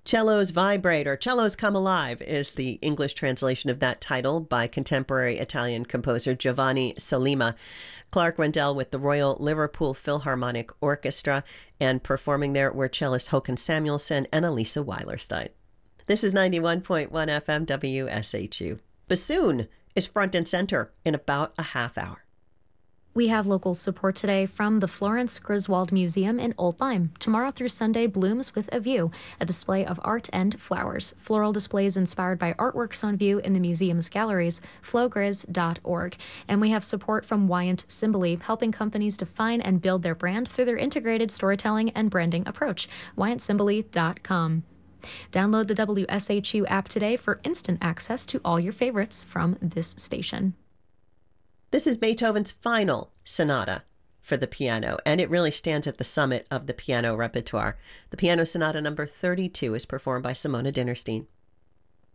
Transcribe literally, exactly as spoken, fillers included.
Cellos Vibrate or Cellos Come Alive is the English translation of that title by contemporary Italian composer Giovanni Sollima. Clark Rendell with the Royal Liverpool Philharmonic Orchestra, and performing there were cellist Håkan Samuelsson and Elisa Weilerstein. This is ninety-one point one F M W S H U. Bassoon is front and center in about a half hour. We have local support today from the Florence Griswold Museum in Old Lyme. Tomorrow through Sunday, Blooms with a View, a display of art and flowers. Floral displays inspired by artworks on view in the museum's galleries, flowgriz dot org. And we have support from Wyant Symboli, helping companies define and build their brand through their integrated storytelling and branding approach. wyant symboli dot com. Download the W S H U app today for instant access to all your favorites from this station. This is Beethoven's final sonata for the piano, and it really stands at the summit of the piano repertoire. The Piano Sonata number thirty-two is performed by Simona Dinnerstein.